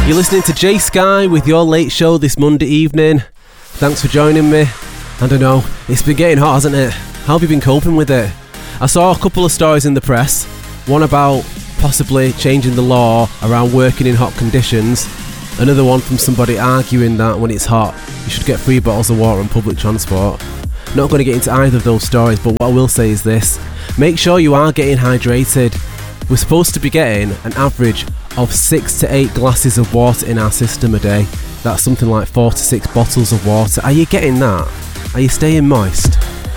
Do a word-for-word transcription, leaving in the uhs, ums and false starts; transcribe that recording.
You're listening to Jay Sky with your late show this Monday evening. Thanks for joining me. And I know, it's been getting hot, hasn't it? How have you been coping with it? I saw a couple of stories in the press. One about possibly changing the law around working in hot conditions. Another one from somebody arguing that when it's hot, you should get free bottles of water on public transport. Not going to get into either of those stories, but what I will say is this. Make sure you are getting hydrated. We're supposed to be getting an average of six to eight glasses of water in our system a day. That's something like four to six bottles of water. Are you getting that? Are you staying moist?